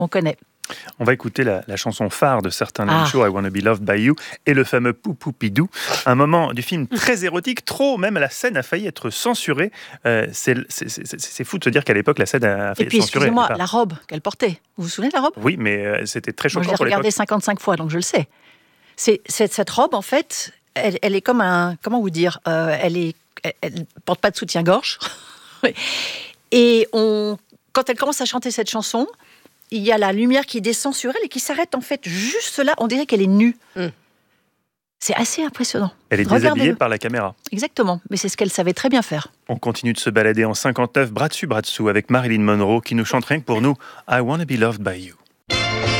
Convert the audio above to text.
on connaît. On va écouter la chanson phare de certains Late Show, I Wanna Be Loved By You, et le fameux Poupoupidou, un moment du film très érotique, trop, même la scène a failli être censurée. C'est fou de se dire qu'à l'époque, la scène a failli être censurée. Et puis, excusez-moi, la robe qu'elle portait, vous vous souvenez de la robe ? Oui, mais c'était très choquant pour l'époque. Je l'ai regardée 55 fois, donc je le sais. Cette robe, en fait, elle est comme un... Comment vous dire ? Elle porte pas de soutien-gorge. Et quand elle commence à chanter cette chanson, il y a la lumière qui descend sur elle et qui s'arrête en fait juste là. On dirait qu'elle est nue. C'est assez impressionnant. Elle est déshabillée par la caméra. Exactement, mais c'est ce qu'elle savait très bien faire. On continue de se balader en 59, bras dessus, bras dessous, avec Marilyn Monroe qui nous chante rien que pour nous I Wanna Be Loved By You.